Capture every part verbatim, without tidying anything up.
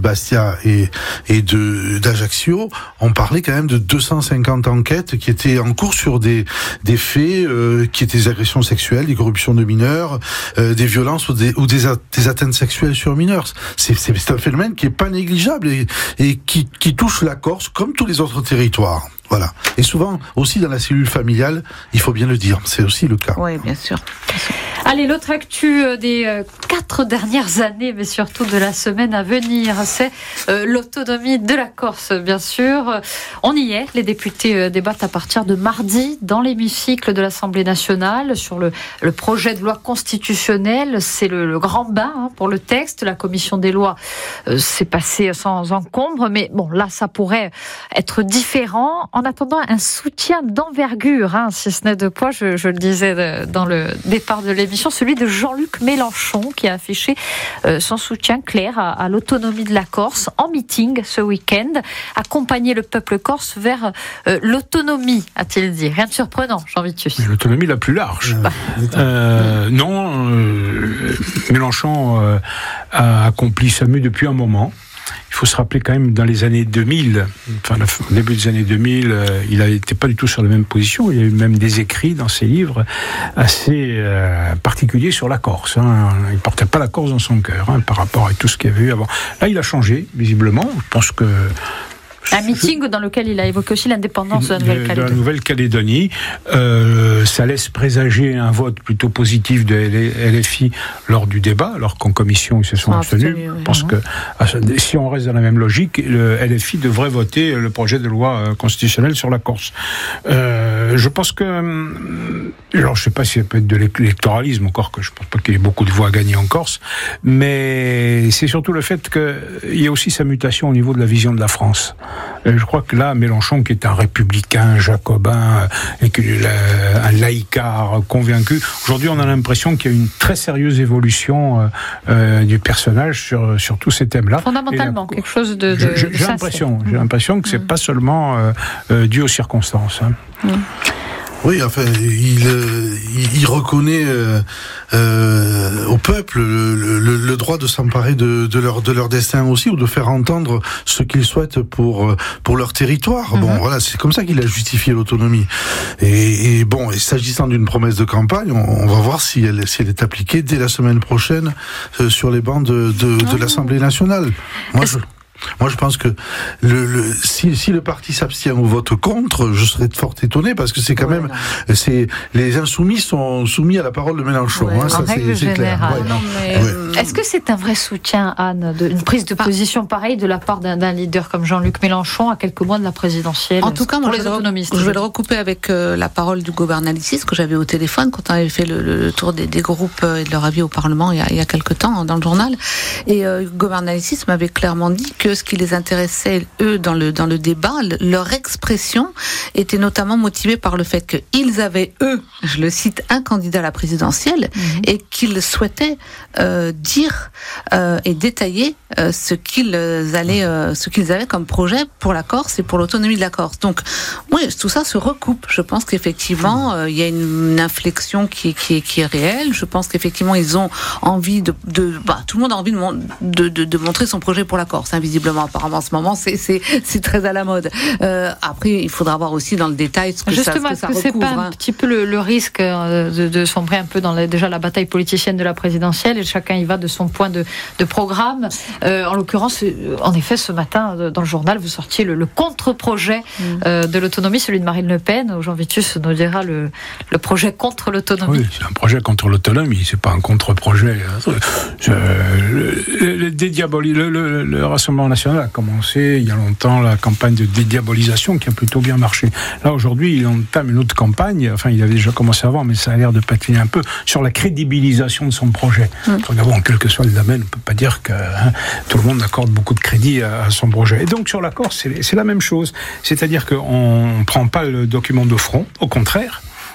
Bastia et, et de, d'Ajaccio, on parlait quand même de deux cent cinquante enquêtes qui étaient en cours sur des, des faits euh, qui étaient des agressions sexuelles, des corruptions de mineurs, euh, des violences ou des, ou des, a, des atteintes sexuelles sur mineurs. C'est, c'est, c'est un phénomène qui est pas négligeable et, et qui, qui touche la Corse comme tous les autres territoires. Voilà. Et souvent, aussi dans la cellule familiale, il faut bien le dire, c'est aussi le cas. Oui, bien sûr. Bien sûr. Allez, l'autre actu des euh, quatre dernières années, mais surtout de la semaine à venir, c'est euh, l'autonomie de la Corse, bien sûr. On y est, les députés euh, débattent à partir de mardi dans l'hémicycle de l'Assemblée nationale sur le, le projet de loi constitutionnelle. C'est le, le grand bain hein, pour le texte. La commission des lois euh, s'est passée sans encombre, mais bon, là, ça pourrait être différent. En attendant, un soutien d'envergure, hein, si ce n'est de poids, je, je le disais dans le départ de l'émission, celui de Jean-Luc Mélenchon qui a affiché euh, son soutien clair à, à l'autonomie de la Corse en meeting ce week-end. Accompagner le peuple corse vers euh, l'autonomie, a-t-il dit. Rien de surprenant, Jean Vitus. L'autonomie la plus large. Bah. Euh, non, euh, Mélenchon euh, a accompli sa mue depuis un moment. Il faut se rappeler quand même, dans les années deux mille, enfin au début des années deux mille, euh, il n'était pas du tout sur la même position. Il y a eu même des écrits dans ses livres assez euh, particuliers sur la Corse. Hein. Il ne portait pas la Corse dans son cœur hein, par rapport à tout ce qu'il y avait eu avant. Là, il a changé, visiblement. Je pense que... Un meeting dans lequel il a évoqué aussi l'indépendance de la Nouvelle-Calédonie. De la Nouvelle-Calédonie. Euh, ça laisse présager un vote plutôt positif de L F I lors du débat, alors qu'en commission ils se sont abstenus. Je pense que si on reste dans la même logique, le L F I devrait voter le projet de loi constitutionnelle sur la Corse. Euh, je pense que... Alors je ne sais pas si ça peut être de l'électoralisme, encore que je ne pense pas qu'il y ait beaucoup de voix à gagner en Corse, mais c'est surtout le fait qu'il y a aussi sa mutation au niveau de la vision de la France. Je crois que là, Mélenchon, qui est un républicain, jacobin, et un laïcard convaincu, aujourd'hui on a l'impression qu'il y a une très sérieuse évolution euh, du personnage sur, sur tous ces thèmes-là. Fondamentalement, la, quelque chose de, de j'ai, j'ai l'impression, j'ai l'impression que c'est mmh. pas seulement euh, euh, dû aux circonstances. Hein. Mmh. Oui, enfin, il, il, il reconnaît euh, euh, au peuple le, le, le droit de s'emparer de, de, leur, de leur destin aussi, ou de faire entendre ce qu'ils souhaitent pour, pour leur territoire. Mm-hmm. Bon, voilà, c'est comme ça qu'il a justifié l'autonomie. Et, et bon, et s'agissant d'une promesse de campagne, on, on va voir si elle, si elle est appliquée dès la semaine prochaine euh, sur les bancs de, de, de l'Assemblée nationale. Moi, je... Moi, je pense que le, le, si, si le parti s'abstient ou vote contre, je serais fort étonné parce que c'est quand ouais, même, non. c'est les insoumis sont soumis à la parole de Mélenchon. Ouais, hein, ça, c'est, c'est clair. Ouais, non, mais ouais. Est-ce que c'est un vrai soutien, Anne, de, une prise de position pareille de la part d'un, d'un leader comme Jean-Luc Mélenchon à quelques mois de la présidentielle? En tout cas, moi, pour je, les autonomistes, je vais le recouper avec euh, la parole du gouvernaliciste que j'avais au téléphone quand on avait fait le, le tour des, des groupes et de leur avis au Parlement il y a, il y a quelques temps dans le journal. Et euh, le gouvernaliciste m'avait clairement dit que ce qui les intéressait, eux, dans le, dans le débat, leur expression était notamment motivée par le fait qu'ils avaient, eux, je le cite, un candidat à la présidentielle mmh. et qu'ils souhaitaient euh, dire euh, et détailler euh, ce, qu'ils allaient, euh, ce qu'ils avaient comme projet pour la Corse et pour l'autonomie de la Corse. Donc, oui, tout ça se recoupe. Je pense qu'effectivement, euh, il y a une, une inflexion qui est, qui, est, qui est réelle. Je pense qu'effectivement, ils ont envie de... de bah, tout le monde a envie de, de, de, de montrer son projet pour la Corse, hein, visiblement. Apparemment, en ce moment, c'est, c'est, c'est très à la mode. Euh, après, il faudra voir aussi dans le détail ce que Justement, ça, ce que ça recouvre. Justement, est-ce que c'est pas hein. un petit peu le, le risque de, de sombrer un peu dans la, déjà la bataille politicienne de la présidentielle et chacun y va de son point de, de programme. Euh, en l'occurrence, en effet, ce matin, dans le journal, vous sortiez le, le contre-projet mmh. euh, de l'autonomie, celui de Marine Le Pen. Jean Vitus nous dira le, le projet contre l'autonomie. Oui, c'est un projet contre l'autonomie, c'est pas un contre-projet. Je, le, le, dédiaboli, le, le, le Rassemblement national a commencé il y a longtemps la campagne de dédiabolisation qui a plutôt bien marché. Là, aujourd'hui, il entame une autre campagne, enfin, il avait déjà commencé avant, mais ça a l'air de patiner un peu, sur la crédibilisation de son projet. Mmh. D'abord, quel que soit le domaine, on ne peut pas dire que hein, tout le monde accorde beaucoup de crédit à, à son projet. Et donc, sur la Corse, c'est, c'est la même chose. C'est-à-dire qu'on ne prend pas le document de front, au contraire,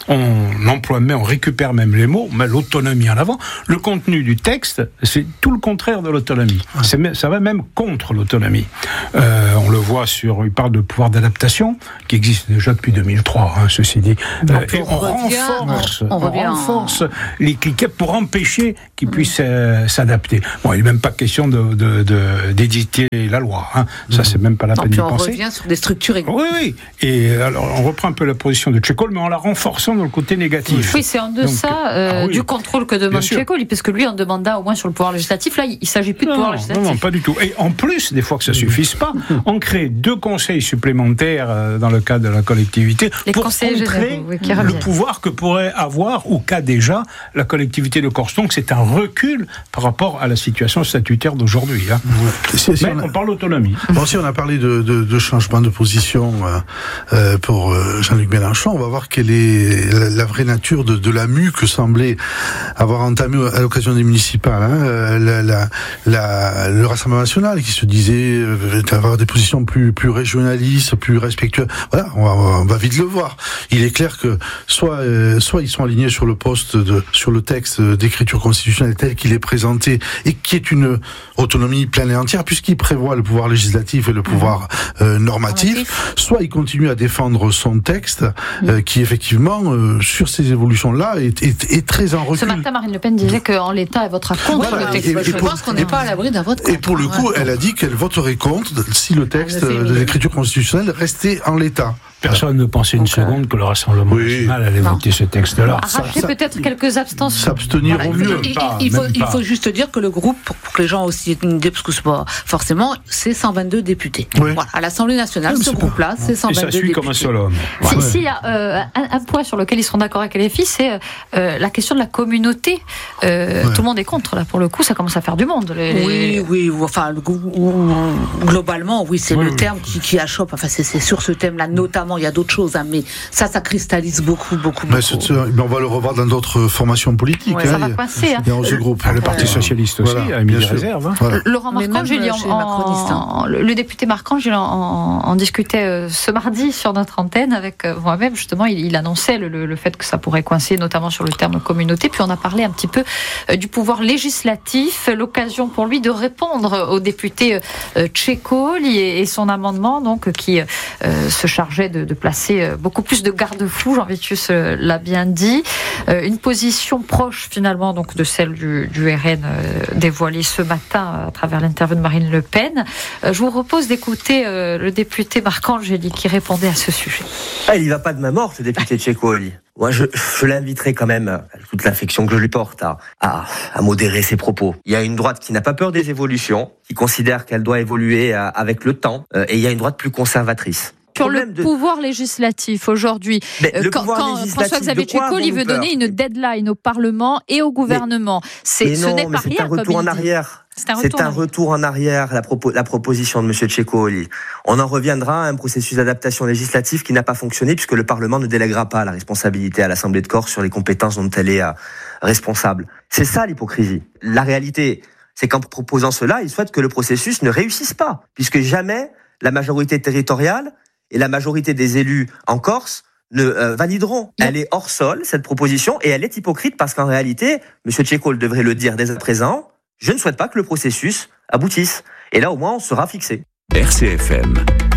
on emploie même, on récupère même les mots, on met l'autonomie en avant. Le contenu du texte, c'est tout le contraire de l'autonomie. C'est, ça va même contre l'autonomie. Euh, on le voit sur, il parle de pouvoir d'adaptation, qui existe déjà depuis deux mille trois, hein, ceci dit. Euh, et on, on revient, renforce, on, on renforce les cliquets pour empêcher qu'ils puissent euh, s'adapter. Bon, il n'est même pas question de, de, de, d'éditer la loi. Hein. Ça, c'est même pas la peine d'y penser. On revient sur des structures. Oui, oui. Et alors, on reprend un peu la position de Tchékol, mais en la renforçant dans le côté négatif. Oui, c'est en deçà Donc, euh, ah, oui. du contrôle que demande Tchékol, parce que lui, on demanda au moins sur le pouvoir législatif. Là, il ne s'agit plus de non, pouvoir législatif. Non, non, pas du tout. Et en plus, des fois que ça ne suffise pas, on crée deux conseils supplémentaires dans le cadre de la collectivité Les pour conseils contrer oui, le pouvoir que pourrait avoir, ou qu'a déjà, la collectivité de Corse. Donc, c'est un recul par rapport à la situation statutaire d'aujourd'hui. Hein. Ouais. Si, si Mais on, a... on parle d'autonomie. Bon, si on a parlé de, de, de changement de position euh, pour euh, Jean-Luc Mélenchon, on va voir quelle est la, la vraie nature de, de la mue que semblait avoir entamé à l'occasion des municipales. Hein, la, la, la, le Rassemblement national qui se disait euh, avoir des positions plus, plus régionalistes, plus respectueuses. Voilà, on va, on va vite le voir. Il est clair que soit, euh, soit ils sont alignés sur le poste de, sur le texte d'écriture constitutionnelle tel qu'il est présenté et qui est une autonomie pleine et entière puisqu'il prévoit le pouvoir législatif et le pouvoir euh, normatif, normatif, soit il continue à défendre son texte euh, qui effectivement euh, sur ces évolutions-là est, est, est très en recul. Ce matin, Marine Le Pen disait qu'en l'état elle votera contre voilà, le texte. Et, et, je et pense pour, qu'on n'est pas à l'abri d'un vote contre. Et pour le coup, ouais. elle a dit qu'elle voterait contre si le texte ah, de l'écriture constitutionnelle restait en l'état. Personne ne pensait une okay. seconde que le Rassemblement oui. national allait non. voter ce texte-là. Arracher peut-être quelques abstentions. S'abstenir voilà, au mieux. Il, pas, il, faut, il faut juste dire que le groupe, pour, pour que les gens aussi aient une idée, parce que c'est pas forcément, c'est cent vingt-deux députés. Oui. Voilà, à l'Assemblée nationale, oui, ce groupe-là, c'est cent vingt-deux députés. Et ça suit comme un seul homme. S'il si y a euh, un, un point sur lequel ils seront d'accord avec L F I, c'est euh, la question de la communauté. Euh, ouais. Tout le monde est contre, là, pour le coup, ça commence à faire du monde. Les... Oui, oui, enfin, le, globalement, oui, c'est oui, le oui. terme qui, qui achoppe. Enfin, c'est, c'est sur ce thème-là, notamment, il y a d'autres choses, hein, mais ça, ça cristallise beaucoup, beaucoup, mais beaucoup. C'est, on va le revoir dans d'autres formations politiques. Ouais, hein, ça va passer. Hein. Dans ce groupe. Le Parti socialiste aussi voilà, a mis des réserves. Hein. Voilà. Laurent Marcangeli, il en, en, le, le député Marcangeli en, en, en discutait euh, ce mardi sur notre antenne avec euh, moi-même. Justement, il, il annonçait le, le, le fait que ça pourrait coincer, notamment sur le terme communauté. Puis on a parlé un petit peu euh, du pouvoir législatif, l'occasion pour lui de répondre au député euh, Tchékol et, et son amendement, donc qui euh, se chargeait de, de placer euh, beaucoup plus de garde-fous. Jean-Vitus euh, l'a bien dit. Euh, une position proche finalement donc de celle du, du R N euh, dévoilée ce matin à travers l'interview de Marine Le Pen. Euh, je vous propose d'écouter euh, le député Marcangeli qui répondait à ce sujet. Ah, il n'y va pas de ma mort, ce député Tchékol. Moi, je, je l'inviterai quand même, toute l'affection que je lui porte, à, à, à modérer ses propos. Il y a une droite qui n'a pas peur des évolutions, qui considère qu'elle doit évoluer avec le temps, euh, et il y a une droite plus conservatrice. Sur le de... pouvoir législatif aujourd'hui, euh, quand, quand François-Xavier Tchékol il veut donner une deadline au Parlement et au gouvernement, c'est, mais non, ce n'est pas c'est rien. Un retour en arrière. C'est un retour, c'est un retour en arrière, la, propo- la proposition de M. Tchékol. On en reviendra à un processus d'adaptation législative qui n'a pas fonctionné puisque le Parlement ne délèguera pas la responsabilité à l'Assemblée de Corse sur les compétences dont elle est euh, responsable. C'est ça l'hypocrisie. La réalité, c'est qu'en proposant cela, il souhaite que le processus ne réussisse pas, puisque jamais la majorité territoriale et la majorité des élus en Corse ne euh, valideront. Elle est hors sol, cette proposition, et elle est hypocrite parce qu'en réalité, M. Tchékol devrait le dire dès à présent, je ne souhaite pas que le processus aboutisse. Et là, au moins, on sera fixé. R C F M,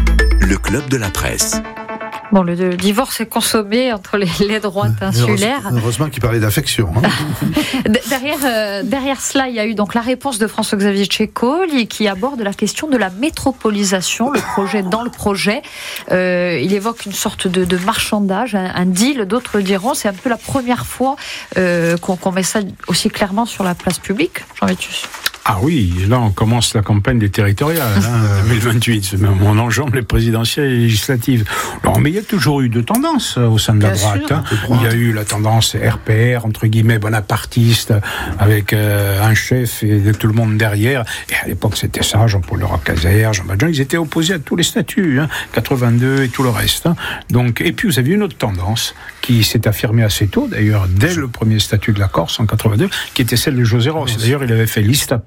le club de la presse. Bon, le, le divorce est consommé entre les, les droites insulaires. Heureusement qu'il parlait d'affection. Hein. derrière, euh, derrière cela, il y a eu donc la réponse de François-Xavier Tchékol qui aborde la question de la métropolisation, le projet dans le projet. Euh, il évoque une sorte de, de marchandage, un, un deal. D'autres diront, c'est un peu la première fois euh, qu'on, qu'on met ça aussi clairement sur la place publique. Jean-Vitus. Ah oui, là on commence la campagne des territoriales, hein, deux mille vingt-huit, on enjambe les présidentielles et les législatives. Alors, mais il y a toujours eu deux tendances au sein de Bien la droite. Hein. Il y a eu la tendance R P R, entre guillemets, bonapartiste, avec euh, un chef et tout le monde derrière. Et à l'époque c'était ça, Jean-Paul Leroy-Cazer, Jean Valjean, ils étaient opposés à tous les statuts, hein, quatre-vingt-deux et tout le reste. Hein. Donc, et puis vous avez une autre tendance qui s'est affirmée assez tôt, d'ailleurs, dès le premier statut de la Corse en quatre-vingt-deux, qui était celle de José Ross. D'ailleurs, il avait fait liste à part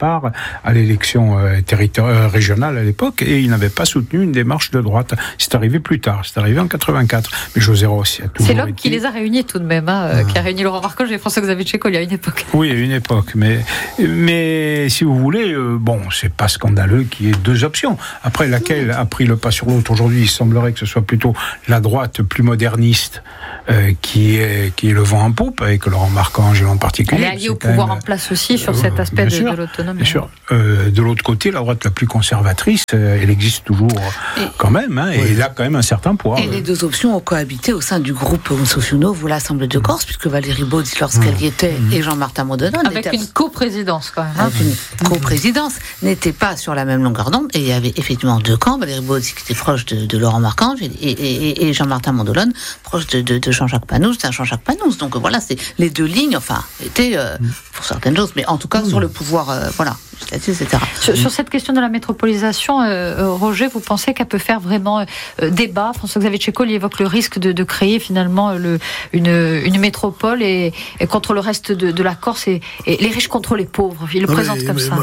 part à l'élection euh, territori- euh, régionale à l'époque, et il n'avait pas soutenu une démarche de droite. C'est arrivé plus tard, c'est arrivé en quatre-vingt-quatre. Mais José Rossi a toujours C'est l'homme été... qui les a réunis tout de même, hein, ah. qui a réuni Laurent Marcangeli et François-Xavier Tchéco il y a une époque. Oui, il y a une époque, mais, mais si vous voulez, euh, bon, c'est pas scandaleux qu'il y ait deux options. Après, laquelle a pris le pas sur l'autre aujourd'hui, il semblerait que ce soit plutôt la droite plus moderniste euh, qui, est, qui est le vent en poupe, avec Laurent Marcangeli en particulier. Elle est alliée au pouvoir même... en place aussi sur euh, cet aspect de, sûr, de l'autonomie. Bien sûr. Euh, de l'autre côté, la droite la plus conservatrice, euh, elle existe toujours et, quand même, hein, oui. et elle a quand même un certain poids. Et euh... les deux options ont cohabité au sein du groupe Sociaux ou l'Assemblée de Corse, puisque Valérie Baud, lorsqu'elle y était, mmh. et Jean-Martin Mondolone... Avec une coprésidence, quand même. Hein. Avec une coprésidence, n'étaient pas sur la même longueur d'onde, et il y avait effectivement deux camps, Valérie Baud qui était proche de, de Laurent Marcangeli, et, et, et Jean-Martin Mondolone proche de, de, de Jean-Jacques Panous, c'est un Jean-Jacques Panous. Donc voilà, c'est les deux lignes, enfin, étaient euh, pour certaines choses, mais en tout cas mmh. sur le pouvoir, euh, voilà, et cetera. Sur, sur cette question de la métropolisation, euh, Roger, vous pensez qu'elle peut faire vraiment euh, débat? François-Xavier Tchéco il évoque le risque de, de créer finalement le, une, une métropole et, et contre le reste de, de la Corse et, et les riches contre les pauvres. Il le non présente mais, comme mais, ça.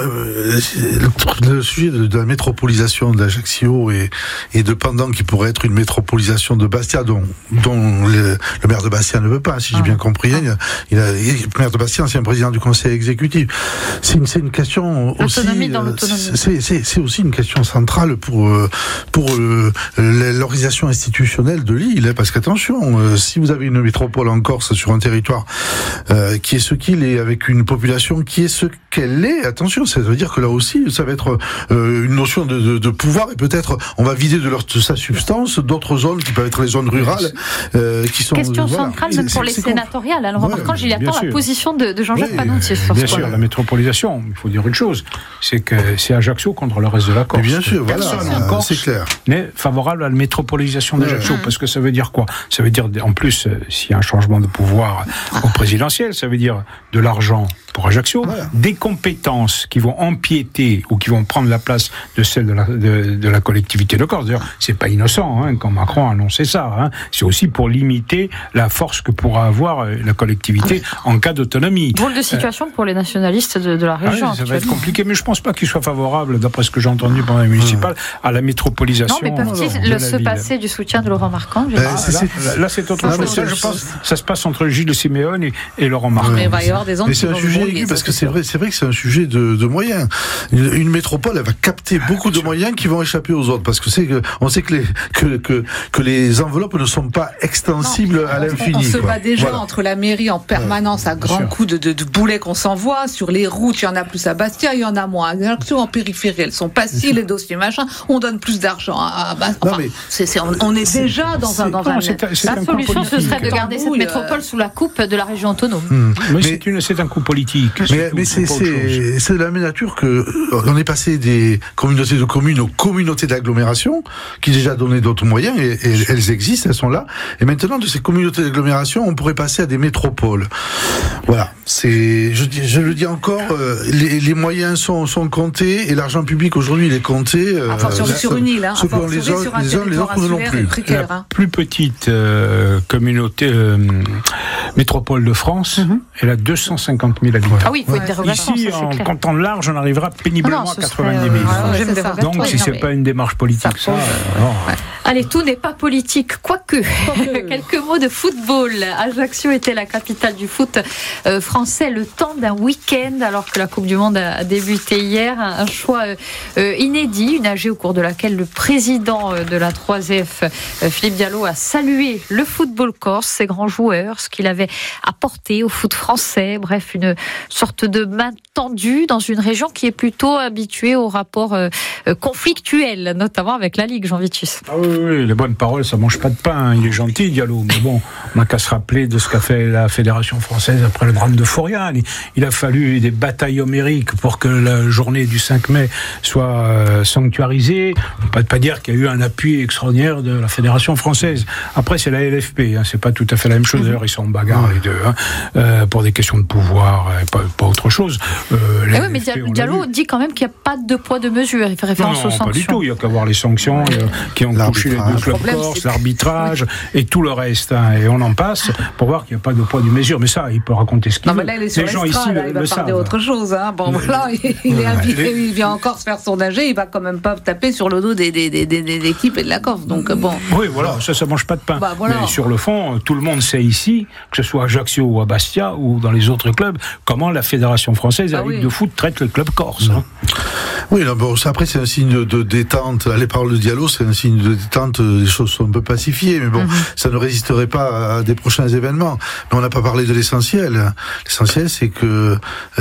Le, le sujet de, de la métropolisation d'Ajaccio et, et de pendant qui pourrait être une métropolisation de Bastia, dont, dont le, le maire de Bastia ne veut pas, si ah. j'ai bien compris. Ah. Il a, il a, le maire de Bastia, ancien président du conseil exécutif. C'est une, c'est une question aussi. L'autonomie dans l'autonomie. C'est, c'est, c'est aussi une question centrale pour, pour euh, l'organisation institutionnelle de l'île, parce qu'attention, euh, si vous avez une métropole en Corse sur un territoire euh, qui est ce qu'il est, avec une population qui est ce qu'elle est, attention, ça veut dire que là aussi, ça va être euh, une notion de, de, de pouvoir, et peut-être on va vider de, leur, de sa substance d'autres zones qui peuvent être les zones rurales, euh, qui sont... Question euh, voilà. centrale même pour les sénatoriales. Alors, ouais, remarquant, il attend la position de, de Jean-Jacques oui, Panouti. Bien sûr, la métropolisation, il faut dire une chose, c'est que c'est Ajaccio contre le reste de la Corse. Mais bien sûr, voilà, personne en Corse c'est clair. n'est favorable à la métropolisation d'Ajaccio, ouais. parce que ça veut dire quoi? Ça veut dire, en plus, s'il y a un changement de pouvoir au présidentiel, ça veut dire de l'argent pour Ajaccio, voilà. des compétences qui vont empiéter ou qui vont prendre la place de celles de la, de, de la collectivité de Corse. D'ailleurs, c'est pas innocent hein, quand Macron a annoncé ça. Hein. C'est aussi pour limiter la force que pourra avoir la collectivité ah oui. en cas d'autonomie. Drôle de situation euh, pour les nationalistes de, de la région. Ah oui, ça va être compliqué, mais je pense pas qu'ils soient favorables, d'après ce que j'ai entendu pendant les municipales, à la métropolisation. Non, mais peuvent-ils le se passer du soutien de Laurent Marcangeli? ah, là, là, là, c'est autre ah, chose. Ça, je pense, ça se passe entre Gilles Siméone et, et Laurent Marcangeli. Mais il va y avoir des ondes. Mais c'est un sujet aigu parce que c'est vrai, c'est vrai que c'est un sujet de, de moyens. Une, une métropole, elle va capter beaucoup de moyens qui vont échapper aux autres, parce que c'est que on sait que les que que, que les enveloppes ne sont pas extensibles non, à l'infini. On se quoi. bat déjà voilà. entre la mairie en permanence ouais, à grands coups de, de, de boulets qu'on s'envoie sur les routes. Il y en a plus à Bastia, il y en a moins. Ajaccio en périphérie, elles sont pas si les dossiers machin. On donne plus d'argent à Bastia. Enfin, non, c'est, c'est, on, on est c'est, déjà dans un dans non, un. C'est, c'est la un solution, ce serait de garder cette métropole euh... sous la coupe de la région autonome. Mmh. Mais, mais c'est, une, c'est un coup politique. Mais, mais c'est, c'est, c'est de la même nature que on est passé des communautés de communes aux communautés d'agglomération, qui déjà donnaient d'autres moyens, et, et elles existent, elles sont là. Et maintenant, de ces communautés d'agglomération, on pourrait passer à des métropoles. Voilà. C'est, je, je le dis encore, euh, les, les moyens sont, sont comptés, et l'argent public aujourd'hui il est compté. Euh, enfin, sur, sur une île, hein. Ceux qu'on les, les uns, les autres ne l'ont plus. La hein. plus petite euh, communauté euh, métropole de France, mm-hmm. elle a deux cent cinquante mille habitants. Ah oui, il faut ouais. être Ici, ça, en comptant large, on arrivera péniblement ah non, à quatre-vingt-dix mille. Euh, ah, Donc, si c'est pas une démarche politique, ça. ça euh, ouais. Allez, tout n'est pas politique, quoique. Quelques mots de football. Ajaccio était la capitale du foot euh, français le temps d'un week-end, alors que la Coupe du Monde a débuté hier. Un, un choix euh, inédit, une A G au cours de laquelle le président de la trois F, euh, Philippe Diallo, a salué le football corse, ses grands joueurs, ce qu'il avait apporté au foot français. Bref, une sorte de main tendue dans une région qui est plutôt habituée aux rapports euh, conflictuels, notamment avec la Ligue, Jean Vitus. Ah oui, oui, les bonnes paroles, ça mange pas de pain. Il est gentil, Diallo, mais bon, on n'a qu'à se rappeler de ce qu'a fait la Fédération française après le drame de Forian. Il a fallu des batailles homériques pour que la journée du cinq mai soit euh, sanctuarisée. On ne peut pas dire qu'il y a eu un appui extraordinaire de la Fédération française. Après, c'est la L F P, hein, c'est pas tout à fait la même chose. D'ailleurs, ils sont en bagarre les deux, hein, euh, pour des questions de pouvoir, euh, pas, pas autre chose. Euh, eh oui, mais Diallo dit quand même qu'il n'y a pas de poids de mesure. Il fait référence non, non, aux sanctions. Pas du tout. Il y a qu'à voir les sanctions ouais. qui ont touché les deux clubs corse, l'arbitrage et tout le reste. Hein, et on en passe pour voir qu'il n'y a pas de poids de mesure. Mais ça, il peut raconter ce qu'il non, veut. Mais là, il est sur les gens ici là, le, il va le parler savent. autre chose. Hein. Bon, voilà, il, il, est invité, il vient encore se faire sondager. Il va quand même pas taper sur le dos des, des, des, des, des équipes et de la Corse. Donc bon. Oui, voilà, ça, ça mange pas de pain. Bah, voilà. Mais sur le fond, tout le monde sait ici, que ce soit à Ajaccio ou à Bastia ou dans les autres clubs, comment la Fédération française et la ah, Ligue oui. de foot traite le club corse. Hein. Oui, là, bon, après c'est un signe de, de détente. Les paroles de Diallo, c'est un signe de détente. Les choses sont un peu pacifiées, mais bon, mm-hmm. ça ne résisterait pas à des prochains événements. Mais on n'a pas parlé de l'essentiel. L'essentiel, c'est que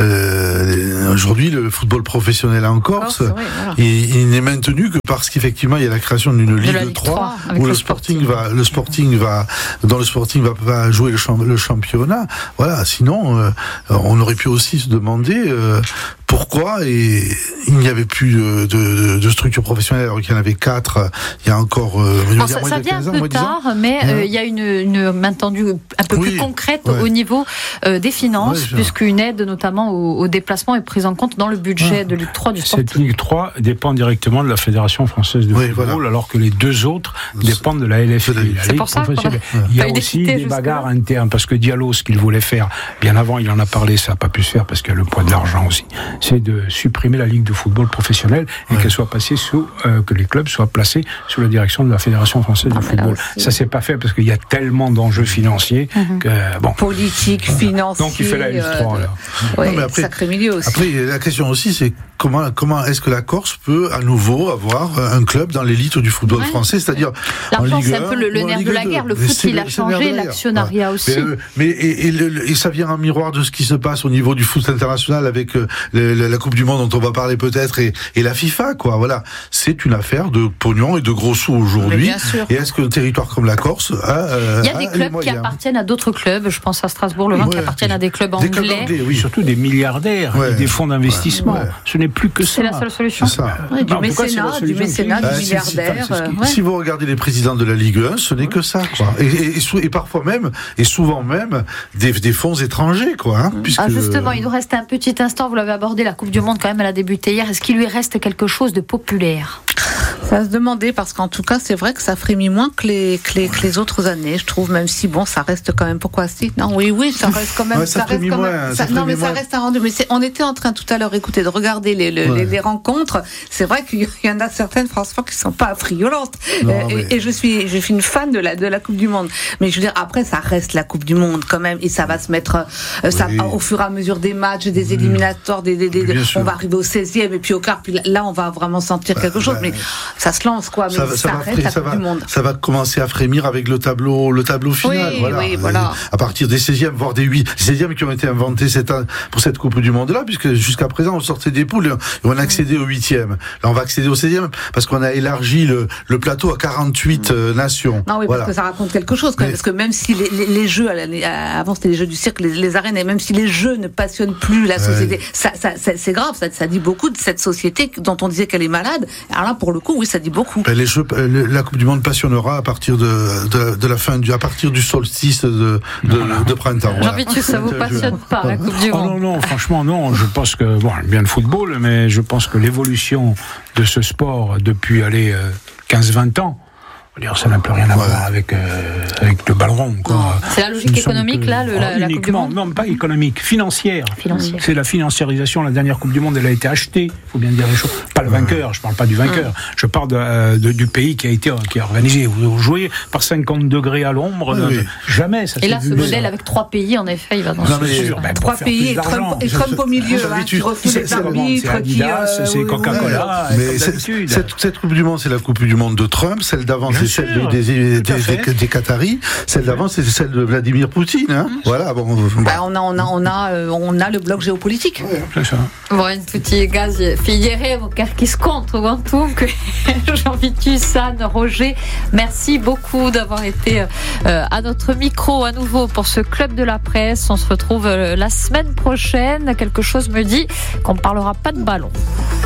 euh, aujourd'hui, le football professionnel en Corse, Corse oui, voilà. il, il n'est maintenu que parce qu'effectivement, il y a la création d'une Ligue, Ligue trois, trois où le Sporting, sporting va, le Sporting va, dans le Sporting va, va jouer le, champ, le championnat. Voilà. Sinon, euh, on aurait pu aussi se demander. Euh, Pourquoi et il n'y avait plus de, de, de structure professionnelle alors qu'il y en avait quatre il y a encore euh, bon, ça, ça vient un peu tard mais il euh, y a une, une main tendue un peu oui, plus concrète ouais. au niveau euh, des finances ouais, puisqu'une aide notamment au, au déplacement est prise en compte dans le budget ouais. de Ligue trois du Sporting. Cette Ligue trois dépend directement de la Fédération française de oui, football voilà. alors que les deux autres dépendent de la L F I. C'est, c'est pour ça qu'il il y a aussi des bagarres internes parce que Diallo ce qu'il voulait faire bien avant il en a parlé ça n'a pas pu se faire parce qu'il y a le poids de l'argent aussi. C'est de supprimer la Ligue de football professionnelle et ouais. qu'elle soit passée sous, euh, que les clubs soient placés sous la direction de la Fédération française ah, de football. Ça s'est pas fait parce qu'il y a tellement d'enjeux financiers mm-hmm. que bon. Politique, voilà. financier. Donc il fait la L trois euh, là. Ouais, non, mais après, sacré milieu aussi. Après la question aussi c'est comment comment est-ce que la Corse peut à nouveau avoir un club dans l'élite du football ouais. français, c'est-à-dire l'argent en Ligue c'est un peu le, le nerf de la guerre. Le foot il a changé, l'actionnariat ouais. aussi. Mais, mais et, et, le, et ça vient en miroir de ce qui se passe au niveau du foot international avec euh, le, la Coupe du Monde dont on va parler peut-être et, et la FIFA quoi. Voilà, c'est une affaire de pognon et de gros sous aujourd'hui. Et est-ce que le territoire comme la Corse a euh, il y a des a clubs qui appartiennent à d'autres clubs. Je pense à Strasbourg, le Rhin, ouais. qui appartiennent à des clubs anglais. Des clubs anglais oui, surtout des milliardaires, ouais. et des fonds d'investissement. Ouais. Ouais. Ce n'est plus que ça. C'est la seule solution. C'est ça. Ouais, du, mécénat, du mécénat, ah, du milliardaire. Si, si, ouais. si vous regardez les présidents de la Ligue un, ce n'est que ça. Quoi. Et, et, et, et parfois même, et souvent même, des, des fonds étrangers, quoi. Hein, puisque... ah, justement, il nous reste un petit instant. Vous l'avez abordé, la Coupe du Monde quand même, elle a débuté hier. Est-ce qu'il lui reste quelque chose de populaire? Ça se demandait parce qu'en tout cas c'est vrai que ça frémit moins que les, que les, que les autres années je trouve, même si bon ça reste quand même pourquoi si non oui oui ça reste quand même ouais, ça, ça reste quand moins, même ça, ça non mais moins. ça reste un rendez-vous mais c'est, on était en train tout à l'heure écoutez de regarder les, les, ouais. les, les rencontres c'est vrai qu'il y en a certaines franchement qui sont pas affriolantes non, euh, mais... et, et je suis je suis une fan de la, de la Coupe du Monde mais je veux dire après ça reste la Coupe du Monde quand même et ça va se mettre euh, ça, oui. au fur et à mesure des matchs des éliminatoires des, des, des, des on va arriver au seizième et puis au quart puis là on va vraiment sentir quelque chose mais ça se lance quoi mais ça, ça, ça, va, reste ça, va, ça va commencer à frémir avec le tableau, le tableau final. Oui, voilà. Oui, voilà. À partir des seizièmes, voire des huit, seizièmes qui ont été inventés cette, pour cette Coupe du Monde-là, puisque jusqu'à présent, on sortait des poules et on a accédé au huitième. Là, on va accéder au seizième parce qu'on a élargi le, le plateau à quarante-huit euh, nations. Non, oui, voilà. parce que ça raconte quelque chose, quand même, parce que même si les, les, les jeux, avant c'était les jeux du cirque, les, les arènes, et même si les jeux ne passionnent plus la société, ouais. ça, ça, ça, c'est grave, ça, ça dit beaucoup de cette société dont on disait qu'elle est malade. Alors là, pour le coup, oui, ça dit beaucoup. Les jeux, la Coupe du Monde passionnera à partir de, de, de la fin du, à partir du solstice de, de, de, de printemps. J'ai envie de dire, ça vous passionne pas, la Coupe du Monde? Oh non, non, franchement, non. Je pense que, bon, bien le football, mais je pense que l'évolution de ce sport depuis, allez, quinze vingt ans, ça n'a plus rien à ouais. voir avec, euh, avec le ballon. Quoi. C'est la logique économique, là, le, la, la Coupe du Monde? Non, pas économique, financière. financière. C'est la financiarisation. La dernière Coupe du Monde, elle a été achetée. Il faut bien dire les choses. Pas le vainqueur, je ne parle pas du vainqueur. Mmh. Je parle de, euh, de, du pays qui a été qui a organisé. Vous, vous jouez par cinquante degrés à l'ombre. Oui. De, jamais ça Et là, vu ce modèle ça. Avec trois pays, en effet, il va dans non, ce sûr. Ben, trois pays et Trump, et Trump au milieu. Hein, qui refuse les arbitres. C'est Adidas, c'est Coca-Cola. Mais cette Coupe du Monde, c'est la Coupe du Monde de Trump. Celle d'avant, c'est celle des Des, des, des Qataris, celle d'avant c'est celle de Vladimir Poutine, hein. Mmh. Voilà. Bon, bah, on a, on a, on a, euh, on a le bloc géopolitique. Ouais, c'est ça. Buon tutti gasi finiremo perché scontro quantunque. Jean-Vitus, San, Roger, merci beaucoup d'avoir été euh, à notre micro à nouveau pour ce club de la presse. On se retrouve euh, la semaine prochaine. Quelque chose me dit qu'on ne parlera pas de ballon.